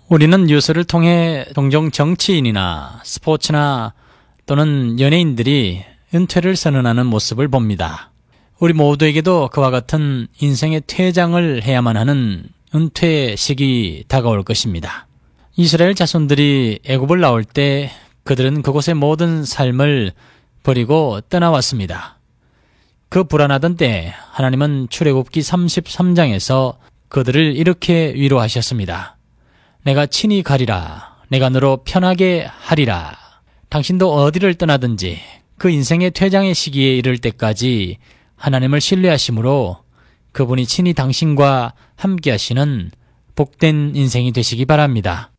우리는 뉴스를 통해 종종 정치인이나 스포츠나 또는 연예인들이 은퇴를 선언하는 모습을 봅니다. 우리 모두에게도 그와 같은 인생의 퇴장을 해야만 하는 은퇴 시기 다가올 것입니다. 이스라엘 자손들이 애굽을 나올 때 그들은 그곳의 모든 삶을 버리고 떠나왔습니다. 그 불안하던 때 하나님은 출애굽기 33장에서 그들을 이렇게 위로하셨습니다. 내가 친히 가리라. 내가 너로 편하게 하리라. 당신도 어디를 떠나든지 그 인생의 퇴장의 시기에 이를 때까지 하나님을 신뢰하심으로 그분이 친히 당신과 함께 하시는 복된 인생이 되시기 바랍니다.